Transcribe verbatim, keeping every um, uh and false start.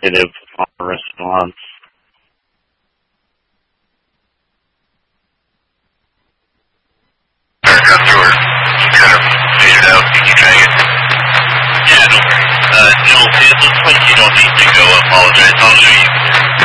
negative on the response. Our customer kind of faded out. Can you try it? Yeah, no worries. Uh, Jill, it looks like you don't need to go apologize. I'll show you.